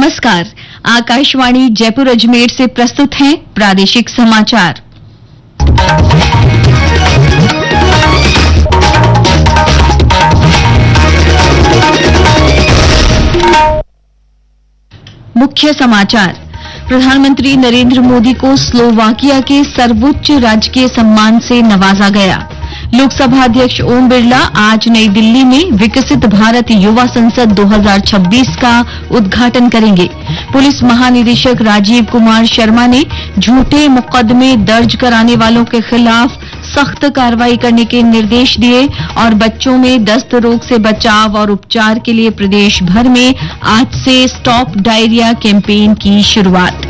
नमस्कार। आकाशवाणी जयपुर अजमेर से प्रस्तुत हैं प्रादेशिक समाचार। मुख्य समाचार। प्रधानमंत्री नरेंद्र मोदी को स्लोवाकिया के सर्वोच्च राजकीय सम्मान से नवाजा गया। लोकसभा अध्यक्ष ओम बिरला आज नई दिल्ली में विकसित भारत युवा संसद 2026 का उद्घाटन करेंगे। पुलिस महानिदेशक राजीव कुमार शर्मा ने झूठे मुकदमे दर्ज कराने वालों के खिलाफ सख्त कार्रवाई करने के निर्देश दिए और बच्चों में दस्त रोग से बचाव और उपचार के लिए प्रदेश भर में आज से स्टॉप डायरिया कैंपेन की शुरुआत।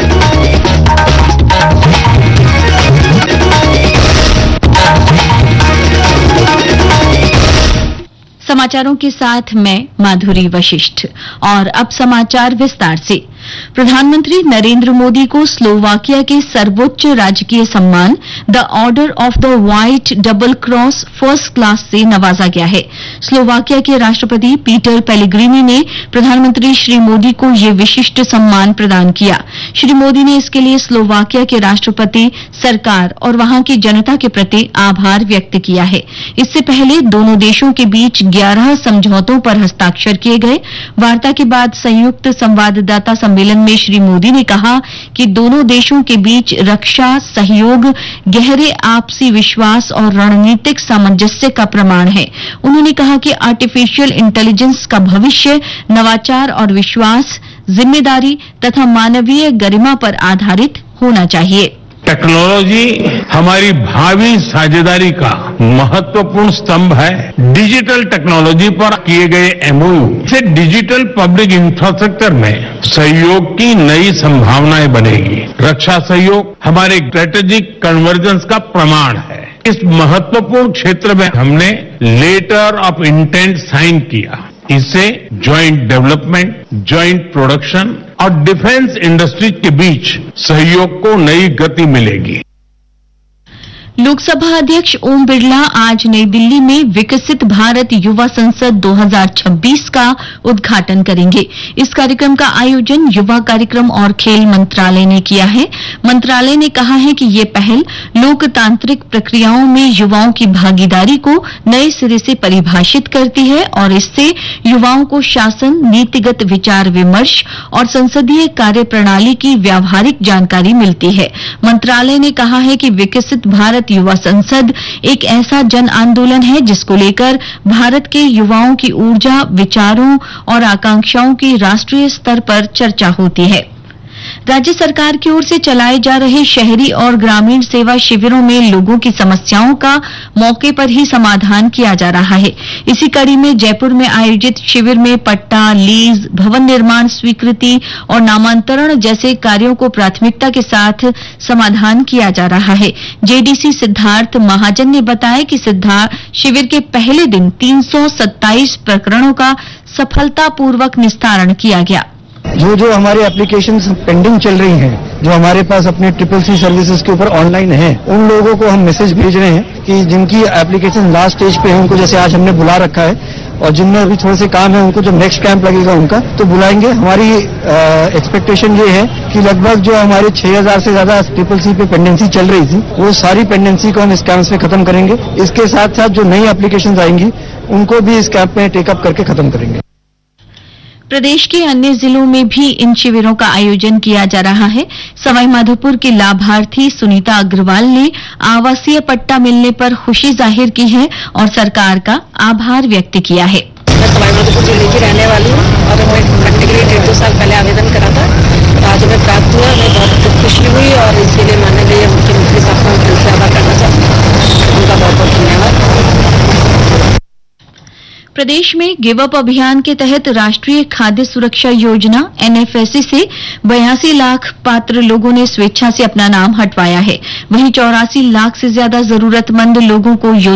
समाचारों के साथ मैं माधुरी वशिष्ठ। और अब समाचार विस्तार से। प्रधानमंत्री नरेंद्र मोदी को स्लोवाकिया के सर्वोच्च राजकीय सम्मान the order of the white double cross first class से नवाजा गया है। स्लोवाकिया के राष्ट्रपति पीटर पेलेग्रिनी ने प्रधानमंत्री श्री मोदी को ये विशिष्ट सम्मान प्रदान किया। श्री मोदी ने इसके लिए स्लोवाकिया के राष्ट्रपति, सरकार और वहां की जनता के प्रति आभार व्यक्त किया है। इससे पहले दोनों देशों के बीच 11 समझौतों पर हस्ताक्षर किए गए। वार्ता के बाद संयुक्त संवाददाता सम्मेलन में श्री मोदी ने कहा कि दोनों देशों के बीच रक्षा सहयोग गहरे आपसी विश्वास और रणनीतिक सामंजस्य का प्रमाण है। उन्होंने कहा कि आर्टिफिशियल इंटेलिजेंस का भविष्य नवाचार और विश्वास, जिम्मेदारी तथा मानवीय गरिमा पर आधारित होना चाहिए। टेक्नोलॉजी हमारी भावी साझेदारी का महत्वपूर्ण स्तंभ है। डिजिटल टेक्नोलॉजी पर किए गए एमओयू से डिजिटल पब्लिक इंफ्रास्ट्रक्चर में सहयोग की नई संभावनाएं बनेगी। रक्षा सहयोग हमारे स्ट्रेटेजिक कन्वर्जेंस का प्रमाण है। इस महत्वपूर्ण क्षेत्र में हमने लेटर ऑफ इंटेंट साइन किया। इससे ज्वाइंट डेवलपमेंट, ज्वाइंट प्रोडक्शन और डिफेंस इंडस्ट्रीज के बीच सहयोग को नई गति मिलेगी। लोकसभा अध्यक्ष ओम बिरला आज नई दिल्ली में विकसित भारत युवा संसद 2026 का उद्घाटन करेंगे। इस कार्यक्रम का आयोजन युवा कार्यक्रम और खेल मंत्रालय ने किया है। मंत्रालय ने कहा है कि ये पहल लोकतांत्रिक प्रक्रियाओं में युवाओं की भागीदारी को नए सिरे से परिभाषित करती है और इससे युवाओं को शासन, नीतिगत विचार विमर्श और संसदीय कार्यप्रणाली की व्यावहारिक जानकारी मिलती है। मंत्रालय ने कहा है कि विकसित भारत युवा संसद एक ऐसा जन आंदोलन है जिसको लेकर भारत के युवाओं की ऊर्जा, विचारों और आकांक्षाओं की राष्ट्रीय स्तर पर चर्चा होती है। राज्य सरकार की ओर से चलाए जा रहे शहरी और ग्रामीण सेवा शिविरों में लोगों की समस्याओं का मौके पर ही समाधान किया जा रहा है। इसी कड़ी में जयपुर में आयोजित शिविर में पट्टा, लीज, भवन निर्माण स्वीकृति और नामांतरण जैसे कार्यों को प्राथमिकता के साथ समाधान किया जा रहा है। जेडीसी सिद्धार्थ महाजन ने बताया कि शिविर के पहले दिन 327 प्रकरणों का सफलतापूर्वक निस्तारण किया गया। जो हमारे एप्लीकेशंस पेंडिंग चल रही हैं, जो हमारे पास अपने CCC सर्विसेज के ऊपर ऑनलाइन है, उन लोगों को हम मैसेज भेज रहे हैं कि जिनकी एप्लीकेशन लास्ट स्टेज पे है उनको जैसे आज हमने बुला रखा है और जिनमें अभी थोड़े से काम है उनको जब नेक्स्ट कैंप लगेगा उनका तो बुलाएंगे। हमारी एक्सपेक्टेशन ये है कि लगभग जो हमारे 6000 से ज्यादा CCC पे पेंडेंसी चल रही थी वो सारी पेंडेंसी को हम इस कैंप में खत्म करेंगे। इसके साथ साथ जो नई एप्लीकेशन आएंगी उनको भी इस कैंप में टेकअप करके खत्म करेंगे। प्रदेश के अन्य जिलों में भी इन शिविरों का आयोजन किया जा रहा है। सवाईमाधोपुर की लाभार्थी सुनीता अग्रवाल ने आवासीय पट्टा मिलने पर खुशी जाहिर की है और सरकार का आभार व्यक्त किया है। मैं सवाईमाधोपुर जिले की रहने वाली हूँ और मैं पट्टे के लिए 1.5-2 साल पहले आवेदन करा था। आज हमें प्राप्त हुआ, मैं बहुत खुशी हुई और इसके लिए माननीय मुख्यमंत्री साहब का दिल से आभार करना चाहती हूँ। उनका बहुत बहुत धन्यवाद। प्रदेश में गिव अप अभियान के तहत राष्ट्रीय खाद्य सुरक्षा योजना NFSC से 82 लाख पात्र लोगों ने स्वेच्छा से अपना नाम हटवाया है। वहीं 84 लाख से ज्यादा जरूरतमंद लोगों को